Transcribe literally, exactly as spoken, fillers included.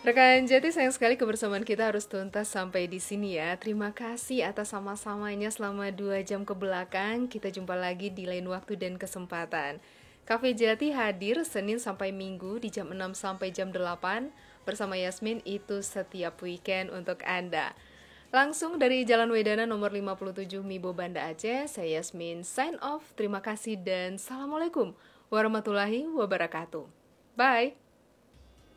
Rekan Jati, sayang sekali kebersamaan kita harus tuntas sampai di sini ya. Terima kasih atas sama-samanya selama dua jam ke belakang. Kita jumpa lagi di lain waktu dan kesempatan. Cafe Jati hadir Senin sampai Minggu di jam enam sampai jam delapan. Bersama Yasmin itu setiap weekend untuk Anda. Langsung dari Jalan Wedana nomor lima puluh tujuh Mibo Banda Aceh, saya Yasmin sign off. Terima kasih dan Assalamualaikum warahmatullahi wabarakatuh. Bye.